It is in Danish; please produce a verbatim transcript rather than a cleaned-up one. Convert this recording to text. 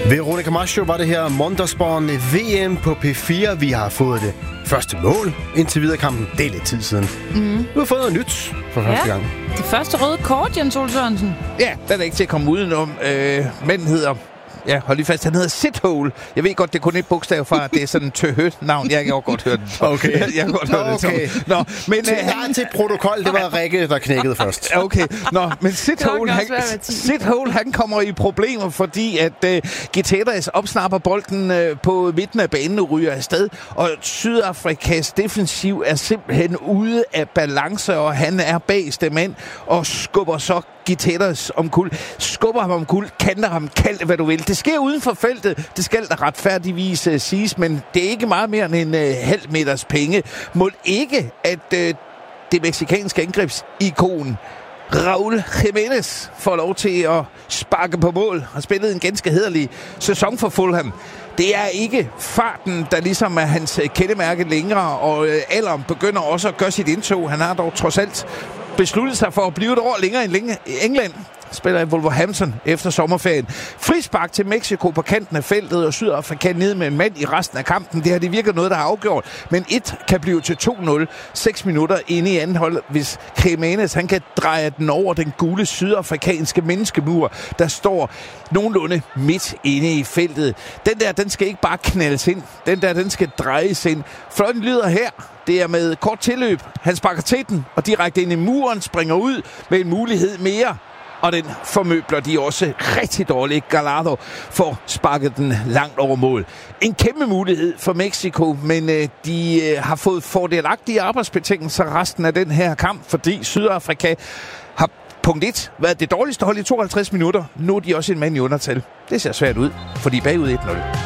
Veronica Maggio var det her Mondersborn V M på P fire. Vi har fået det første mål indtil videre kampen. Det er lidt tid siden. Mm. Vi har fået noget nyt for første ja. gang. Det første røde kort, Jens Ole Sørensen. Ja, den er ikke til at komme udenom. Øh, manden hedder... Ja, hold lige fast. Han hedder Sithole. Jeg ved godt, det er kun et bogstav fra, at det er sådan en tøhødt navn. Jeg kan jo godt høre den. Okay. Jeg kan godt høre okay. det. Nå, men til, øh, han... til protokol, det var Rikke, der knækkede først. Okay. Nå, men Sithole, han, Sithole, han kommer i problemer, fordi at uh, Giteras opsnapper bolden uh, på midten af banen og ryger afsted. Og Sydafrikas defensiv er simpelthen ude af balance, og han er bagste mand og skubber så Giteras omkuld. Skubber ham omkuld, kanter ham, kald det, hvad du vil. Det sker uden for feltet. Det skal da retfærdigvis uh, siges, men det er ikke meget mere end en uh, halv meters penge. Må ikke, at uh, det mexikanske angrebsikon Raúl Jiménez får lov til at sparke på mål og spillet en ganske hæderlig sæson for Fulham. Det er ikke farten, der ligesom er hans kendemærke længere, og øh, alderen begynder også at gøre sit indtog. Han har dog trods alt besluttet sig for at blive et år længere end længe i England. Spiller i Wolverhampton efter sommerferien. Frispark til Mexico på kanten af feltet, og Sydafrika nede med en mand i resten af kampen. Det har det virket noget, der har afgjort. Men et kan blive til to nul. Seks minutter inde i anden hold, hvis Jiménez han kan dreje den over den gule sydafrikanske menneskemur, der står nogenlunde midt inde i feltet. Den der, den skal ikke bare knaldes ind. Den der, den skal drejes ind. Fløjten lyder her. Det er med kort tilløb. Han sparker til den, og direkte ind i muren springer ud med en mulighed mere. Og den formøbler de også rigtig dårligt. Gallardo får sparket den langt over mål. En kæmpe mulighed for Mexico, men øh, de øh, har fået fordelagtige arbejdsbetingelser resten af den her kamp, fordi Sydafrika har punkt et været det dårligste hold i tooghalvtreds minutter. Nu er de også en mand i undertal. Det ser svært ud, for de er bagud et nul.